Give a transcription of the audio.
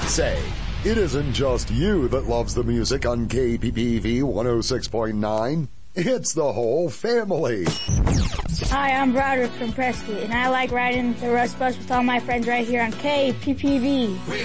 Say, it isn't just you that loves the music on KPPV 106.9. It's the whole family. Hi, I'm Broderick from Prescott, and I like riding the Rust Bus with all my friends right here on KPPV.